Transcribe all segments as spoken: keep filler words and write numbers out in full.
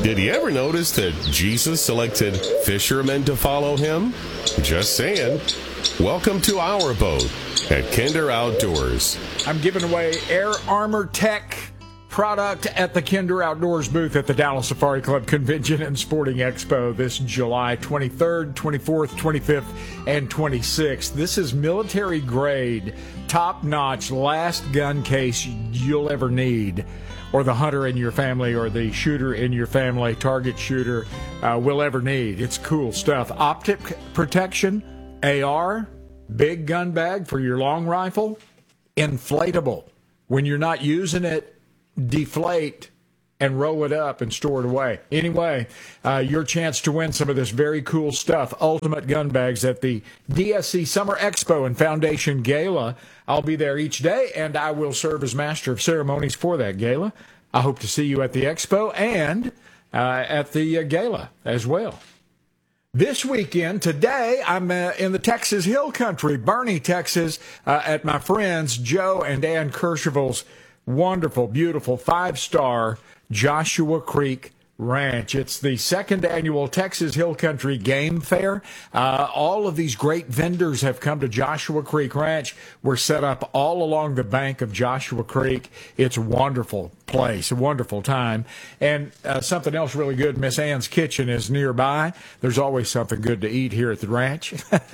Did you ever notice that Jesus selected fishermen to follow him? Just saying. Welcome to our boat at Kinder Outdoors. I'm giving away Air Armor Tech product at the Kinder Outdoors booth at the Dallas Safari Club Convention and Sporting Expo this July twenty-third, twenty-fourth, twenty-fifth, and twenty-sixth. This is military grade, top-notch, last gun case you'll ever need, or the hunter in your family or the shooter in your family, target shooter, uh, will ever need. It's cool stuff. Optic protection, A R, big gun bag for your long rifle, inflatable. When you're not using it, deflate and roll it up and store it away. Anyway, uh, your chance to win some of this very cool stuff, Ultimate Gun Bags at the D S C Summer Expo and Foundation Gala. I'll be there each day, and I will serve as master of ceremonies for that gala. I hope to see you at the expo and uh, at the uh, gala as well. This weekend, today, I'm uh, in the Texas Hill Country, Bernie, Texas, uh, at my friends Joe and Ann Kercheval's wonderful, beautiful, five-star Joshua Creek Ranch. It's the second annual Texas Hill Country Game Fair. Uh, all of these great vendors have come to Joshua Creek Ranch. We're set up all along the bank of Joshua Creek. It's a wonderful place, a wonderful time. And uh, something else really good, Miss Ann's Kitchen is nearby. There's always something good to eat here at the ranch.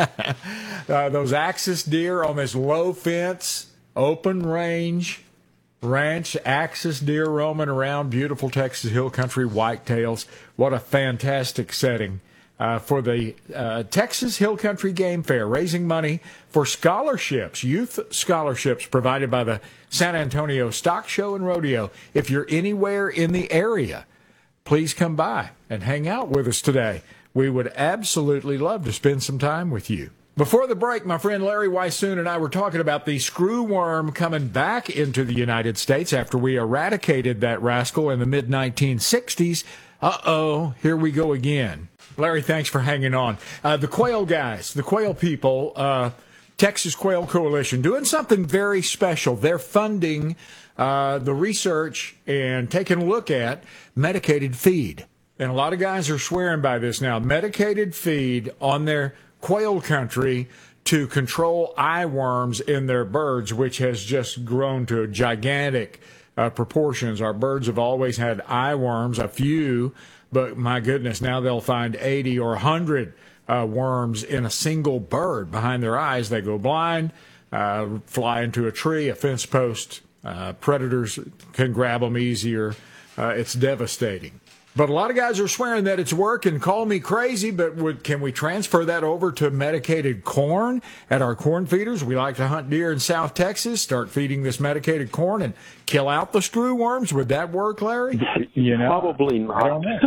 uh, those axis deer on this low fence, open range ranch, axis deer roaming around, beautiful Texas Hill Country whitetails. What a fantastic setting uh, for the uh, Texas Hill Country Game Fair, raising money for scholarships, youth scholarships provided by the San Antonio Stock Show and Rodeo. If you're anywhere in the area, please come by and hang out with us today. We would absolutely love to spend some time with you. Before the break, my friend Larry Weissoon and I were talking about the screw worm coming back into the United States after we eradicated that rascal in the mid nineteen sixties. Uh-oh, here we go again. Larry, thanks for hanging on. Uh, the quail guys, the quail people, uh, Texas Quail Coalition, doing something very special. They're funding uh, the research and taking a look at medicated feed. And a lot of guys are swearing by this now. Medicated feed on their quail country to control eye worms in their birds, which has just grown to gigantic uh, proportions. Our birds have always had eye worms, a few, but my goodness, now they'll find eighty or one hundred uh, worms in a single bird behind their eyes. They go blind, uh, fly into a tree, a fence post. Uh, predators can grab them easier. Uh, it's devastating. But a lot of guys are swearing that it's working. Call me crazy, but would, can we transfer that over to medicated corn at our corn feeders? We like to hunt deer in South Texas, start feeding this medicated corn and kill out the screw worms. Would that work, Larry? You know, Probably not. I don't know.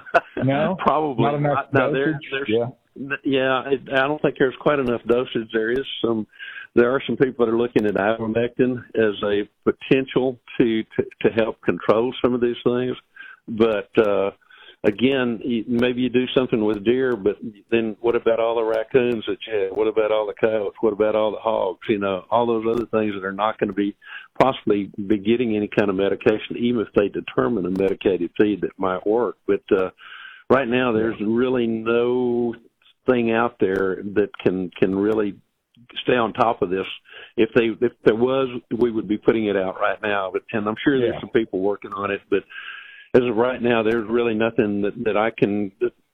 No? Probably not. Enough not. Now, dosage? there, there's, yeah. yeah, it, I don't think there's quite enough dosage. There is some. There are some people that are looking at ivermectin as a potential to, to, to help control some of these things. But, uh, again, maybe you do something with deer, but then what about all the raccoons that you have? What about all the coyotes? What about all the hogs? You know, all those other things that are not going to be possibly be getting any kind of medication, even if they determine a medicated feed that might work. But uh, right now, there's really no thing out there that can, can really stay on top of this. If they if there was, we would be putting it out right now. But and I'm sure there's yeah. some people working on it, but as of right now, there's really nothing that, that I can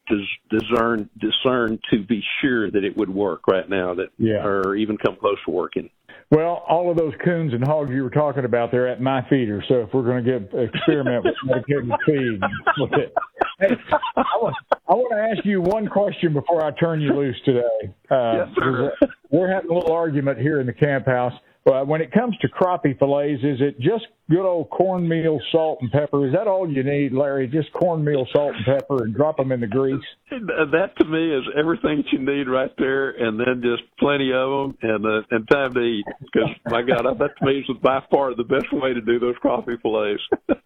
discern discern to be sure that it would work right now, that yeah. or even come close to working. Well, all of those coons and hogs you were talking about, they're at my feeder. So if we're going to get experiment with medicated feed, with it. Hey, I want, I want to ask you one question before I turn you loose today. Uh, yes, sir. We're having a little argument here in the camp house. Uh, when it comes to crappie fillets, is it just good old cornmeal, salt, and pepper? Is that all you need, Larry? Just cornmeal, salt, and pepper, and drop them in the grease? That, to me, is everything that you need right there, and then just plenty of them and uh, and time to eat. Because, my God, that to me is by far the best way to do those crappie fillets.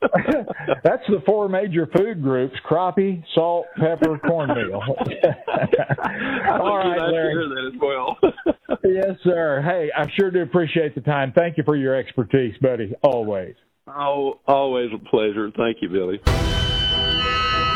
That's the four major food groups: crappie, salt, pepper, cornmeal. All right, Larry. I hear that as well. Yes, sir. Hey, I sure do appreciate the time. Thank you for your expertise, buddy. Always. Oh, always a pleasure. Thank you, Billy.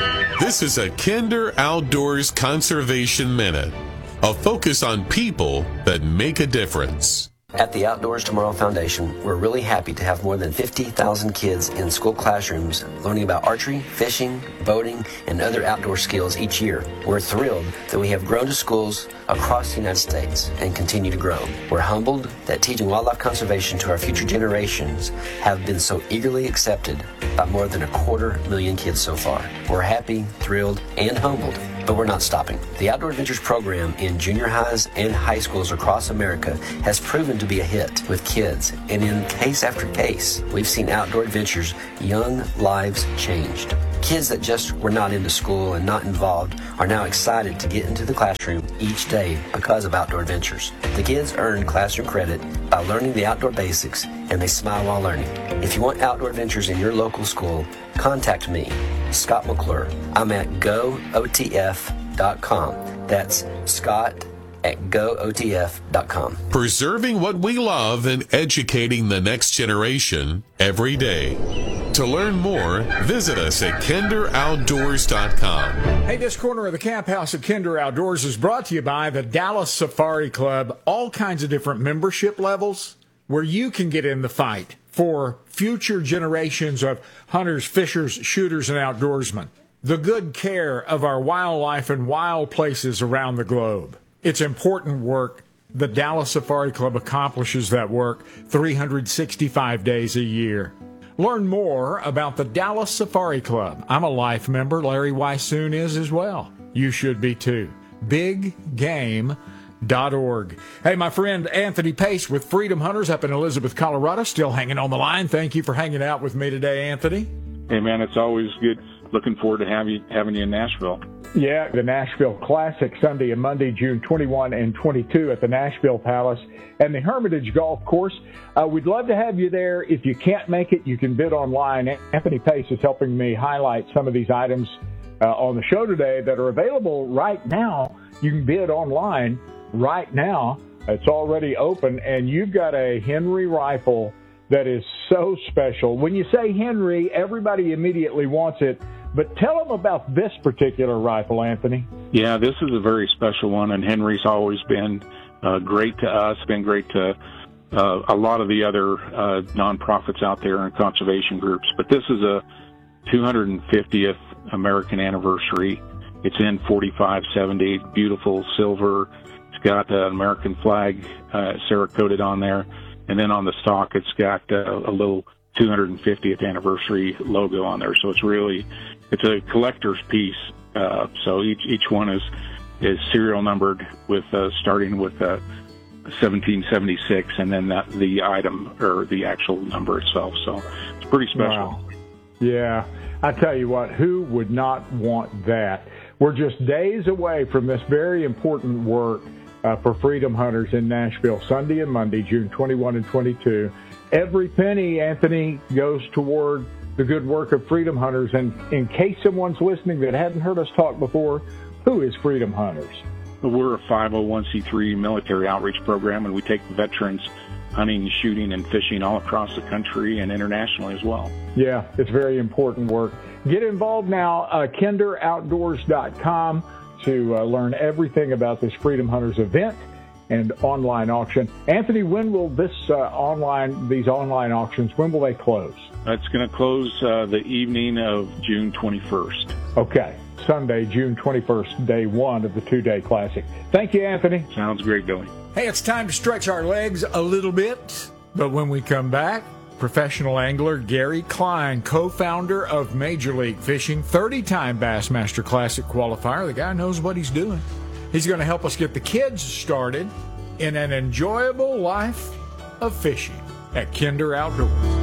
This is a Kinder Outdoors Conservation Minute, a focus on people that make a difference. At the Outdoors Tomorrow Foundation, we're really happy to have more than fifty thousand kids in school classrooms learning about archery, fishing, boating, and other outdoor skills each year. We're thrilled that we have grown to schools across the United States and continue to grow. We're humbled that teaching wildlife conservation to our future generations have been so eagerly accepted by more than a quarter million kids so far. We're happy, thrilled, and humbled, but we're not stopping. The Outdoor Adventures program in junior highs and high schools across America has proven to be a hit with kids, and in case after case, we've seen Outdoor Adventures' young lives changed. Kids that just were not into school and not involved are now excited to get into the classroom each day because of Outdoor Adventures. The kids earn classroom credit by learning the outdoor basics, and they smile while learning. If you want Outdoor Adventures in your local school, contact me, Scott McClure. I'm at go O T F dot com. That's Scott at go O T F dot com. Preserving what we love and educating the next generation every day. To learn more, visit us at Kinder Outdoors dot com. Hey, this corner of the Camp House at Kinder Outdoors is brought to you by the Dallas Safari Club. All kinds of different membership levels where you can get in the fight for future generations of hunters, fishers, shooters, and outdoorsmen. The good care of our wildlife and wild places around the globe. It's important work. The Dallas Safari Club accomplishes that work three hundred sixty-five days a year. Learn more about the Dallas Safari Club. I'm a life member. Larry Weissoon is as well. You should be too. big game dot org. Hey, my friend Anthony Pace with Freedom Hunters up in Elizabeth, Colorado, still hanging on the line. Thank you for hanging out with me today, Anthony. Hey, man, it's always good. Looking forward to have you, having you in Nashville. Yeah, the Nashville Classic, Sunday and Monday, June twenty-first and twenty-second at the Nashville Palace and the Hermitage Golf Course. Uh, we'd love to have you there. If you can't make it, you can bid online. Anthony Pace is helping me highlight some of these items uh, on the show today that are available right now. You can bid online right now. It's already open, and you've got a Henry rifle that is so special. When you say Henry, everybody immediately wants it. But tell them about this particular rifle, Anthony. Yeah, this is a very special one, and Henry's always been uh, great to us, been great to uh, a lot of the other uh, nonprofits out there and conservation groups. But this is a two hundred fiftieth American anniversary. It's in forty-five seventy, beautiful silver. It's got an American flag uh, Cerakoted on there. And then on the stock, it's got uh, a little two hundred fiftieth anniversary logo on there. So it's really, it's a collector's piece. Uh, so each each one is is serial numbered with uh, starting with uh, seventeen seventy-six, and then that, the item or the actual number itself. So it's pretty special. Wow. Yeah, I tell you what, who would not want that? We're just days away from this very important work uh, for Freedom Hunters in Nashville, Sunday and Monday, June twenty-first and twenty-second. Every penny, Anthony, goes toward the good work of Freedom Hunters. And in case someone's listening that hadn't heard us talk before, who is Freedom Hunters? We're a five oh one c three military outreach program, and we take veterans hunting, shooting, and fishing all across the country and internationally as well. Yeah, it's very important work. Get involved now, uh, Kinder Outdoors dot com, to uh, learn everything about this Freedom Hunters event and online auction. Anthony, when will this uh, online, these online auctions, when will they close? It's going to close uh, the evening of June twenty-first. Okay, Sunday, June twenty-first, day one of the two-day classic. Thank you, Anthony. Sounds great, Billy. Hey, it's time to stretch our legs a little bit, but when we come back, professional angler Gary Klein, co-founder of Major League Fishing, thirty-time Bassmaster Classic qualifier. The guy knows what he's doing. He's going to help us get the kids started in an enjoyable life of fishing at Kinder Outdoors.